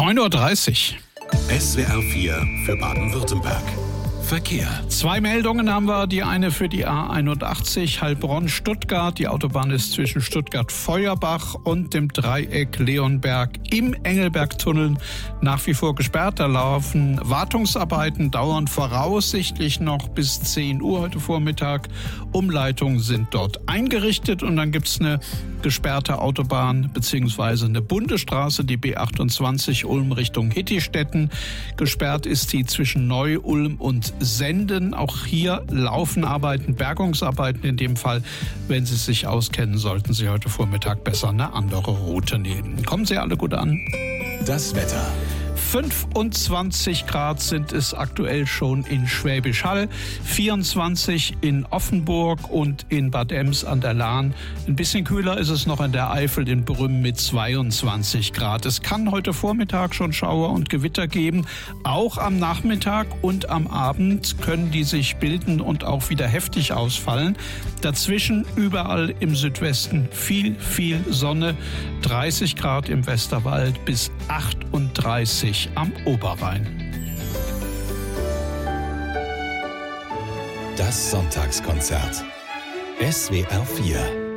9:30 Uhr. SWR 4 für Baden-Württemberg. Verkehr. 2 Meldungen haben wir. Die eine für die A81 Heilbronn-Stuttgart. Die Autobahn ist zwischen Stuttgart-Feuerbach und dem Dreieck Leonberg im Engelbergtunnel nach wie vor gesperrt. Da laufen Wartungsarbeiten, dauern voraussichtlich noch bis 10 Uhr heute Vormittag. Umleitungen sind dort eingerichtet und dann gibt es eine gesperrte Autobahn bzw. eine Bundesstraße, die B28 Ulm Richtung Hittistetten. Gesperrt ist die zwischen Neu-Ulm und Senden. Auch hier laufen Arbeiten, Bergungsarbeiten in dem Fall. Wenn Sie sich auskennen, sollten Sie heute Vormittag besser eine andere Route nehmen. Kommen Sie alle gut an. Das Wetter. 25 Grad sind es aktuell schon in Schwäbisch Hall, 24 in Offenburg und in Bad Ems an der Lahn. Ein bisschen kühler ist es noch in der Eifel in Brünn mit 22 Grad. Es kann heute Vormittag schon Schauer und Gewitter geben. Auch am Nachmittag und am Abend können die sich bilden und auch wieder heftig ausfallen. Dazwischen überall im Südwesten viel Sonne, 30 Grad im Westerwald bis 38 am Oberrhein. Das Sonntagskonzert. SWR 4